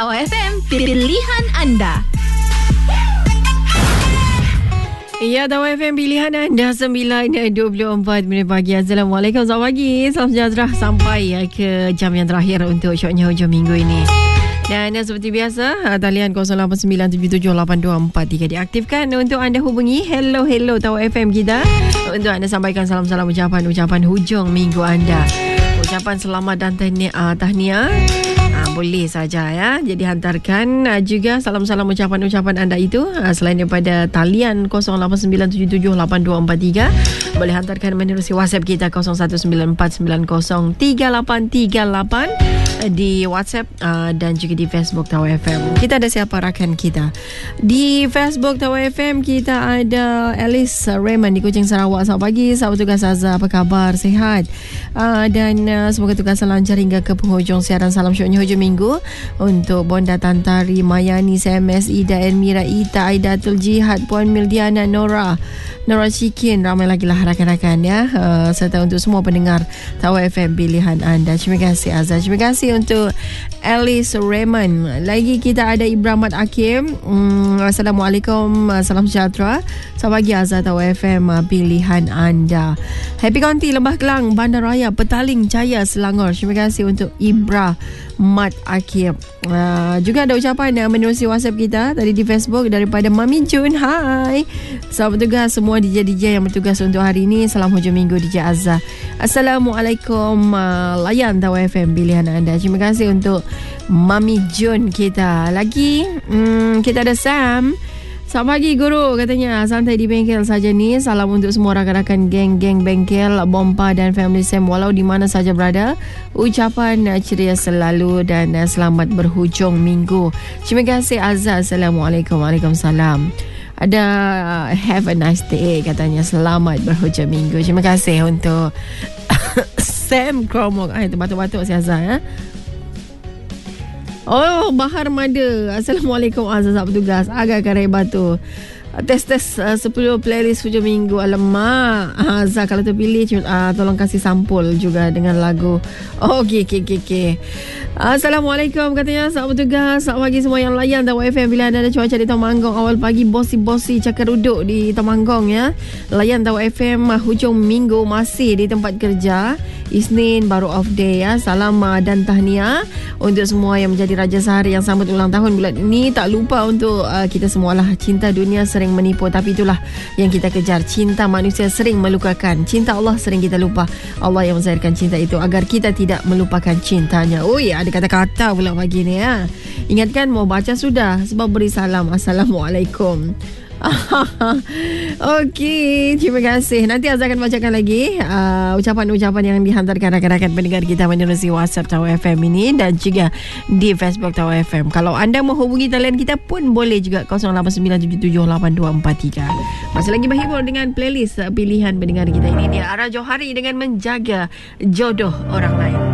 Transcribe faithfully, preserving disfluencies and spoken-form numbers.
Tawa F M, pilihan anda. Ya, Tawa F M pilihan anda sembilan dua puluh empat minit pagi. Assalamualaikum, selamat pagi. Salam sejahtera sampai ya, ke jam yang terakhir untuk syoknya hujung minggu ini. Dan seperti biasa, talian kosong lapan sembilan tujuh tujuh lapan dua empat tiga diaktifkan untuk anda hubungi. Hello, hello Tawa F M kita. Untuk anda sampaikan salam-salam ucapan-ucapan hujung minggu anda. Ucapan selamat dan tahniah, tahniah. Ha, boleh saja ya. Jadi hantarkan uh, juga salam-salam ucapan-ucapan anda itu uh, selain daripada talian kosong lapan sembilan tujuh tujuh lapan dua empat tiga. Boleh hantarkan menerusi WhatsApp kita kosong satu sembilan empat sembilan kosong tiga lapan tiga lapan di WhatsApp uh, dan juga di Facebook Tawa F M. Kita ada siapa rakan kita? Di Facebook Tawa F M kita ada Alice Raymond di Kuching, Sarawak. Selamat pagi, sahabat tugas Azhar. Apa khabar? Sihat? Uh, dan uh, semoga tugas lancar hingga ke penghujung siaran. Salam syoknya hujung minggu untuk Bonda Tantari, Mayani, C M S, Ida, Elmira, Ita, Aidatul Jihad, Puan Mildiana, Nora, Nora Shikin, ramai lagi lah rakan-rakan ya, uh, serta untuk semua pendengar Tawa F M pilihan anda. Terima kasih Azhar. Terima kasih untuk Alice Raymond. Lagi kita ada Ibrahim Hakim. Hmm, Assalamualaikum, salam sejahtera. Selamat pagi Azhar, Tawa F M pilihan anda. Happy County, Lembah Kelang, Bandaraya, Petaling Jaya, Selangor. Terima kasih untuk Ibra Mat Akib. Uh, juga ada ucapan yang menerusi WhatsApp kita tadi di Facebook daripada Mami Jun. Hai. Selamat bertugas semua D J D J yang bertugas untuk hari ini. Salam hujung minggu D J Azhar. Assalamualaikum, uh, layan Tawa F M pilihan anda. Terima kasih untuk Mami Jun kita. Lagi hmm, kita ada Sam. Selamat pagi guru, katanya santai di bengkel saja ni. Salam untuk semua rakan-rakan geng-geng bengkel Bompa dan family Sam walau di mana saja berada. Ucapan ceria selalu dan selamat berhujung minggu. Terima kasih Azhar. Assalamualaikum. Waalaikumsalam. Ada have a nice day, katanya selamat berhujung minggu. Terima kasih untuk Sam Kromok. Ah, itu batuk-batuk si Azhar ya. Oh, Bahar Mada. Assalamualaikum Azhar, sahabat tugas. Agak karai batu. Tes-tes uh, sepuluh playlist hujung minggu. Alamak Azhar, kalau terpilih uh, tolong kasih sampul juga dengan lagu. Oh, okey, okey, okey, okey. Assalamualaikum, katanya sahabat tugas. Selamat pagi semua yang layan Tawa F M. Bila anda ada cuaca di Temanggong awal pagi, bosi-bosi cakar duduk di Temanggong ya. Layan Tawa F M uh, hujung minggu masih di tempat kerja. Isnin baru off day ya. Salam uh, dan tahniah untuk semua yang menjadi raja sehari yang sambut ulang tahun bulan ini. Tak lupa untuk uh, kita semualah. Cinta dunia sering menipu, tapi itulah yang kita kejar. Cinta manusia sering melukakan. Cinta Allah sering kita lupa. Allah yang menzahirkan cinta itu agar kita tidak melupakan cintanya. Oh ya, ada kata-kata pula pagi ni ya. Ingatkan mau baca sudah sebab beri salam. Assalamualaikum. Okey, terima kasih. Nanti Azhar akan bacakan lagi uh, ucapan-ucapan yang dihantarkan rakan-rakan pendengar kita menerusi WhatsApp Tawa F M ini dan juga di Facebook Tawa F M. Kalau anda mau hubungi talian kita pun boleh juga kosong lapan sembilan tujuh tujuh lapan dua empat tiga. Masih lagi berhibur dengan playlist pilihan pendengar kita ini. Dia Ara Johari dengan Menjaga Jodoh Orang Lain.